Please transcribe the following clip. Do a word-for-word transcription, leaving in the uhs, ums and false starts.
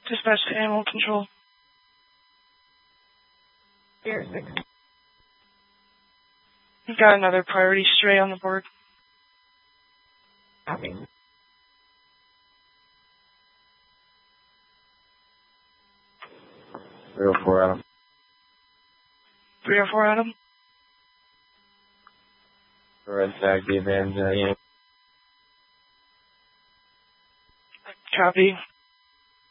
Dispatch to animal control. Here, six. We've got another priority stray on the board. Copy. three oh four, Adam. three oh four, Adam. Red tag the advantage. Uh, yeah. Copy.